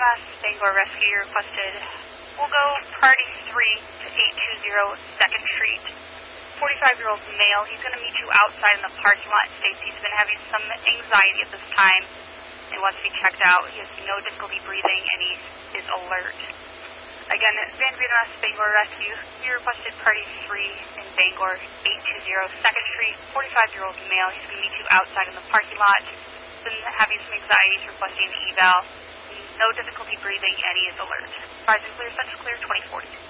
VMS Bangor Rescue, you requested. We'll go party 3 to 820 2nd Street. 45-year-old male. He's going to meet you outside in the parking lot. States he's been having some anxiety at this time and wants to be checked out. He has no difficulty breathing and he is alert. Again, Van VMS Bangor Rescue, you requested party 3 in Bangor, 820 2nd Street. 45-year-old male. He's going to meet you outside in the parking lot. He's been having some anxiety. He's requesting an eval. No difficulty breathing and he is alert. Advise and clear, Central Clear 2040.